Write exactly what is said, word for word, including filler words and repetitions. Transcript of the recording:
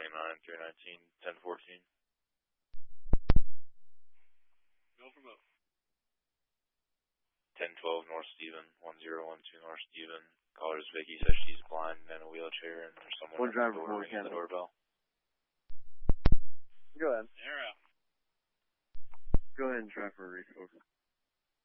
twenty-nine, three nineteen, ten fourteen. Go for both. ten twelve North Stephen, one zero one two North Stephen. Caller's Vicky says she's blind and in a wheelchair and there's someone One at the driver, door one ringing the mechanic. doorbell. Go ahead. They're out. Go ahead and try for a resource.